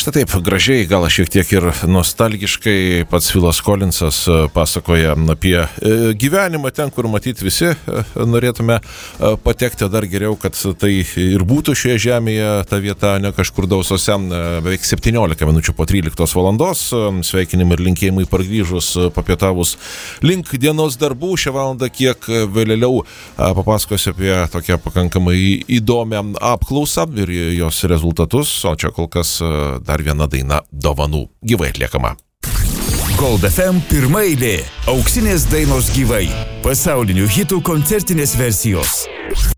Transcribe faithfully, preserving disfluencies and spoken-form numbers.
Tai taip, gražiai, gal šiek tiek ir nostalgiškai pats Filas Kolinsas pasakoja apie gyvenimą ten, kur matyti visi norėtume patekti, dar geriau, kad tai ir būtų šioje žemėje ta vieta, ne kažkur dausose. Beveik septyniolika minučių po tryliktos valandos. Sveikinimai ir linkėjimai pargrįžus, papietavus link dienos darbų. Šią valandą kiek vėliau papasakosiu apie tokią pakankamai įdomią apklausą ir jos rezultatus, o čia kol kas dar viena daina dovanų gyvai atliekama. Gold F M pirma eilė. Auksinės dainos gyvai. Pasaulinių hitų koncertinės versijos.